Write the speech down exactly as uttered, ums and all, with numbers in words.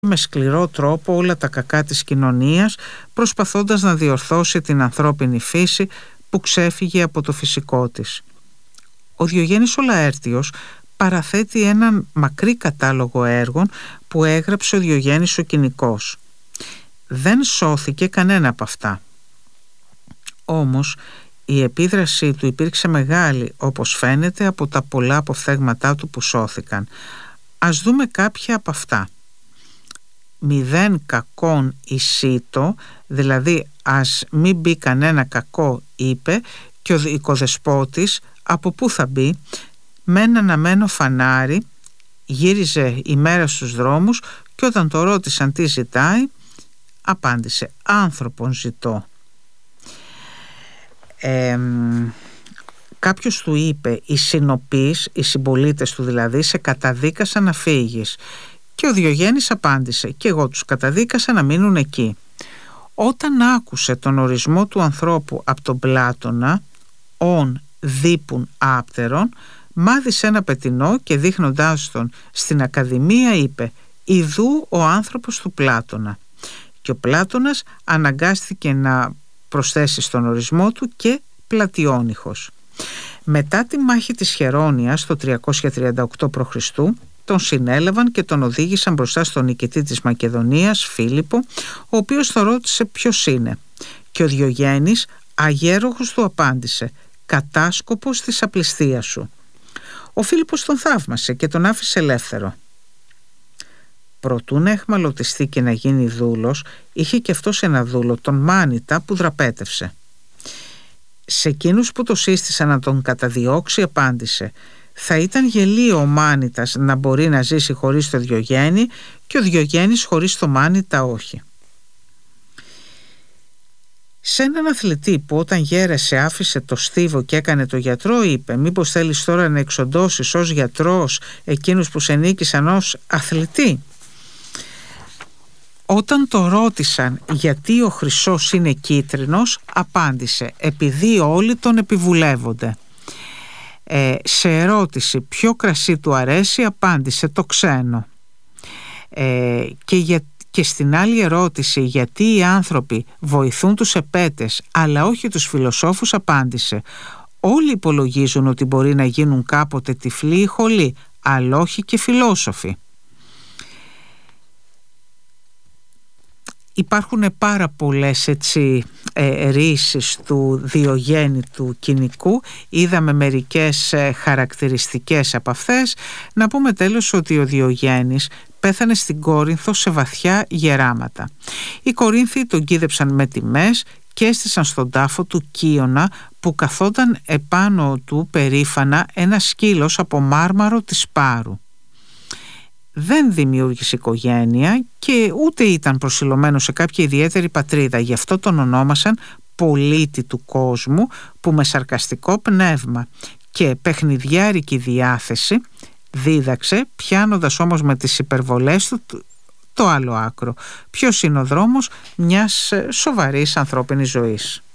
με σκληρό τρόπο όλα τα κακά της κοινωνίας, προσπαθώντας να διορθώσει την ανθρώπινη φύση που ξέφυγε από το φυσικό της. Ο Διογέννης ο Λαέρτιος παραθέτει έναν μακρύ κατάλογο έργων που έγραψε ο Διογέννης ο Κινικός. Δεν σώθηκε κανένα από αυτά. Όμως η επίδρασή του υπήρξε μεγάλη, όπως φαίνεται από τα πολλά αποφθέγματά του που σώθηκαν. Ας δούμε κάποια από αυτά. Μηδέν κακόν εισήτω, δηλαδή ας μην μπει κανένα κακό, είπε, και ο οικοδεσπότης από πού θα μπει? Με ένα αναμένο φανάρι γύριζε η μέρα στους δρόμους και όταν το ρώτησαν τι ζητάει, απάντησε «άνθρωπον ζητώ». Ε, κάποιος του είπε «οι συνοπείς, οι συμπολίτες του δηλαδή, σε καταδίκασαν να φύγεις». Και ο Διογέννης απάντησε «και εγώ τους καταδίκασα να μείνουν εκεί». Όταν άκουσε τον ορισμό του ανθρώπου από τον Πλάτωνα, «ον δίπουν άπτερον», μάδισε ένα πετεινό και δείχνοντάς τον στην Ακαδημία είπε «ιδού ο άνθρωπος του Πλάτωνα». Και ο Πλάτωνας αναγκάστηκε να προσθέσει στον ορισμό του και πλατιόνυχος. Μετά τη μάχη της Χερόνιας το τριακόσια τριάντα οκτώ π.Χ. τον συνέλαβαν και τον οδήγησαν μπροστά στον νικητή της Μακεδονίας, Φίλιππο, ο οποίος τον ρώτησε ποιος είναι. Και ο Διογέννης αγέροχος του απάντησε «κατάσκοπος της απληστίας σου». Ο Φίλιππος τον θαύμασε και τον άφησε ελεύθερο. Προτού να εχμαλωτιστεί και να γίνει δούλος, είχε και αυτός ένα δούλο, τον Μάνητα, που δραπέτευσε. Σε εκείνους που το σύστησαν να τον καταδιώξει απάντησε «θα ήταν γελίο ο Μάνητας να μπορεί να ζήσει χωρίς το Διογέννη και ο Διογέννης χωρίς το Μάνητα όχι». Σε έναν αθλητή που όταν γέρασε άφησε το στίβο και έκανε το γιατρό, είπε «μήπως θέλεις τώρα να εξοντώσεις ως γιατρός εκείνους που σε νίκησαν ως αθλητή?» Όταν το ρώτησαν γιατί ο χρυσός είναι κίτρινος, απάντησε «επειδή όλοι τον επιβουλεύονται». Ε, σε ερώτηση ποιο κρασί του αρέσει, απάντησε «το ξένο». Ε, και, για, και στην άλλη ερώτηση γιατί οι άνθρωποι βοηθούν τους επέτες αλλά όχι τους φιλοσόφους, απάντησε «όλοι υπολογίζουν ότι μπορεί να γίνουν κάποτε τυφλοί ή χολοί, αλλά όχι και φιλόσοφοι». Υπάρχουν πάρα πολλές έτσι ε, ρίσεις του Διογέννη του Κινικού. Είδαμε μερικές ε, χαρακτηριστικές από αυτές. Να πούμε τέλος ότι ο Διογέννης πέθανε στην Κόρινθο σε βαθιά γεράματα. Οι Κορίνθιοι τον κοίδεψαν με τιμές και έστησαν στον τάφο του Κύωνα που καθόταν επάνω του περήφανα ένα σκύλος από μάρμαρο της Πάρου. Δεν δημιούργησε οικογένεια και ούτε ήταν προσιλωμένο σε κάποια ιδιαίτερη πατρίδα, γι' αυτό τον ονόμασαν πολίτη του κόσμου, που με σαρκαστικό πνεύμα και παιχνιδιάρικη διάθεση δίδαξε, πιάνοντας όμως με τις υπερβολές του το άλλο άκρο. Ποιος είναι ο δρόμος μιας σοβαρής ανθρώπινης ζωής.